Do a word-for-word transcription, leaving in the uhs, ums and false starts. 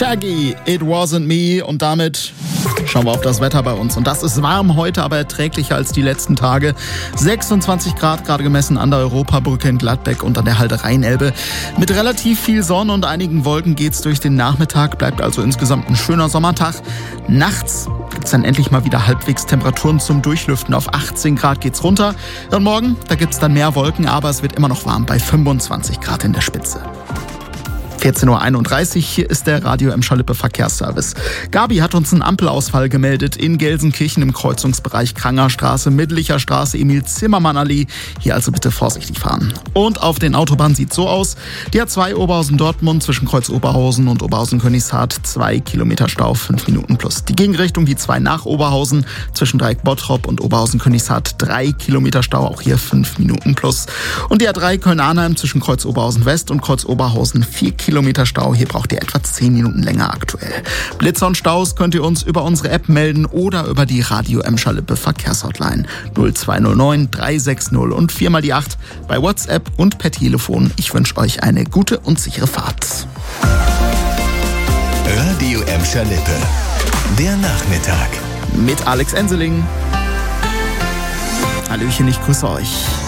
Shaggy, It Wasn't Me. Und damit schauen wir auf das Wetter bei uns. Und das ist warm heute, aber erträglicher als die letzten Tage. sechsundzwanzig Grad gerade gemessen an der Europabrücke in Gladbeck und an der Halde Rheinelbe. Mit relativ viel Sonne und einigen Wolken geht's durch den Nachmittag. Bleibt also insgesamt ein schöner Sommertag. Nachts gibt's dann endlich mal wieder halbwegs Temperaturen zum Durchlüften. Auf achtzehn Grad geht's runter. Und morgen, da gibt's dann mehr Wolken, aber es wird immer noch warm bei fünfundzwanzig Grad in der Spitze. vierzehn Uhr einunddreißig, hier ist der Radio Emscher-Lippe Verkehrsservice. Gabi hat uns einen Ampelausfall gemeldet in Gelsenkirchen im Kreuzungsbereich Krangerstraße, Mittlicher Straße, Emil-Zimmermann-Allee. Hier also bitte vorsichtig fahren. Und auf den Autobahnen sieht so aus. Die A zwei Oberhausen-Dortmund zwischen Kreuz Oberhausen und Oberhausen-Königshardt, zwei Kilometer Stau, fünf Minuten plus. Die Gegenrichtung, die zwei nach Oberhausen zwischen Dreieck Bottrop und Oberhausen-Königshardt, drei Kilometer Stau, auch hier fünf Minuten plus. Und die A drei Köln-Arnheim zwischen Kreuz Oberhausen-West und Kreuz Oberhausen, vier Kilometer Stau. Hier braucht ihr etwa zehn Minuten länger aktuell. Blitzer und Staus könnt ihr uns über unsere App melden oder über die Radio Emscher-Lippe Verkehrshotline null zwei null neun drei sechs null und vier mal die acht bei WhatsApp und per Telefon. Ich wünsche euch eine gute und sichere Fahrt. Radio Emscher-Lippe. Der Nachmittag. Mit Alex Enseling. Hallöchen, ich grüße euch.